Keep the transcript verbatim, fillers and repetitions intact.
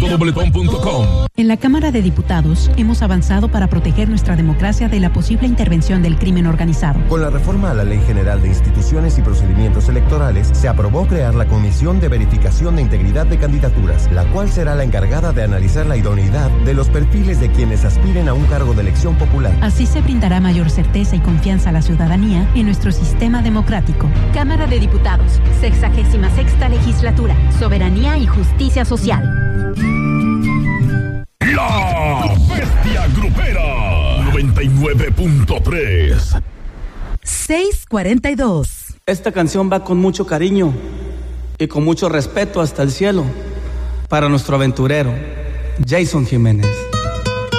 punto dobletón punto com. En la Cámara de Diputados hemos avanzado para proteger nuestra democracia de la posible intervención del crimen organizado. Con la reforma a la Ley General de Instituciones y Procedimientos Electorales, se aprobó crear la Comisión de Verificación de Integridad de Candidaturas, la cual será la encargada de analizar la idoneidad de los perfiles de quienes aspiren a un cargo de elección popular. Así se brindará mayor certeza y confianza a la ciudadanía en nuestro sistema democrático. Cámara de Diputados, sexagésima sexta legislatura, soberanía y justicia social. La Bestia Grupera noventa y nueve punto tres. seis cuarenta y dos. Esta canción va con mucho cariño y con mucho respeto hasta el cielo para nuestro aventurero, Jason Jiménez.